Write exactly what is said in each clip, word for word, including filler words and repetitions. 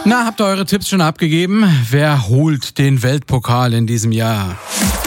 Na, habt ihr eure Tipps schon abgegeben? Wer holt den Weltpokal in diesem Jahr?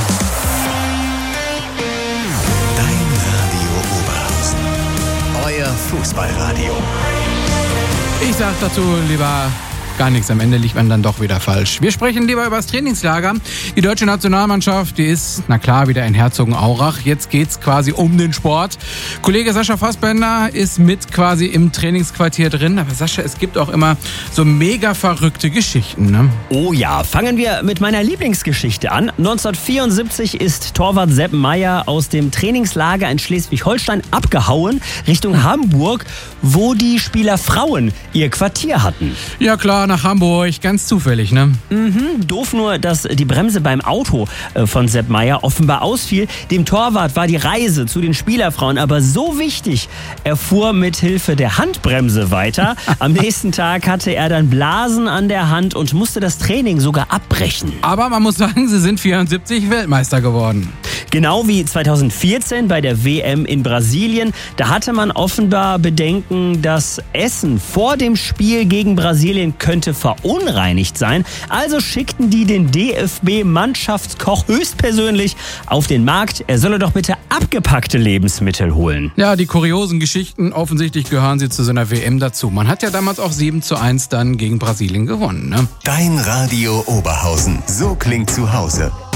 Dein Radio Oberhausen. Euer Fußballradio. Ich sag dazu lieber gar nichts. Am Ende liegt man dann doch wieder falsch. Wir sprechen lieber über das Trainingslager. Die deutsche Nationalmannschaft, die ist, na klar, wieder in Herzogenaurach. Jetzt geht's quasi um den Sport. Kollege Sascha Fassbender ist mit quasi im Trainingsquartier drin. Aber Sascha, es gibt auch immer so mega verrückte Geschichten, ne? Oh ja, fangen wir mit meiner Lieblingsgeschichte an. neunzehnhundertvierundsiebzig ist Torwart Sepp Maier aus dem Trainingslager in Schleswig-Holstein abgehauen Richtung Hamburg, wo die Spieler Frauen ihr Quartier hatten. Ja klar, nach Hamburg, ganz zufällig, ne? Mhm, doof nur, dass die Bremse beim Auto von Sepp Maier offenbar ausfiel. Dem Torwart war die Reise zu den Spielerfrauen aber so wichtig. Er fuhr mit Hilfe der Handbremse weiter. Am nächsten Tag hatte er dann Blasen an der Hand und musste das Training sogar abbrechen. Aber man muss sagen, sie sind vierundsiebzig Weltmeister geworden. Genau wie zweitausendvierzehn bei der W M in Brasilien. Da hatte man offenbar Bedenken, das Essen vor dem Spiel gegen Brasilien könnte verunreinigt sein. Also schickten die den D F B-Mannschaftskoch höchstpersönlich auf den Markt. Er solle doch bitte abgepackte Lebensmittel holen. Ja, die kuriosen Geschichten, offensichtlich gehören sie zu so einer W M dazu. Man hat ja damals auch sieben zu eins dann gegen Brasilien gewonnen, ne? Dein Radio Oberhausen. So klingt zu Hause.